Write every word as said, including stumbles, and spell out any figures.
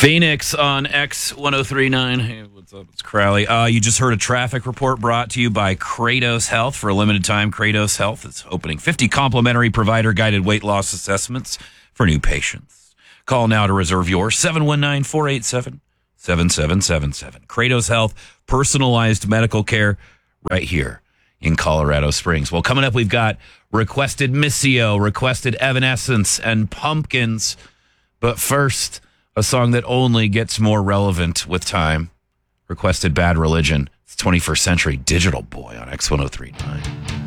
Phoenix on X ten thirty-nine. Hey, what's up? It's Crowley. Uh, you just heard a traffic report brought to you by Kratos Health. For a limited time, Kratos Health is opening fifty complimentary provider-guided weight loss assessments for new patients. Call now to reserve yours, seven one nine, four eight seven, seven seven seven seven. Kratos Health, personalized medical care right here in Colorado Springs. Well, coming up, we've got requested Missio, requested Evanescence, and Pumpkins. But first, a song that only gets more relevant with time. Requested Bad Religion. It's twenty-first Century Digital Boy on X ten thirty-nine.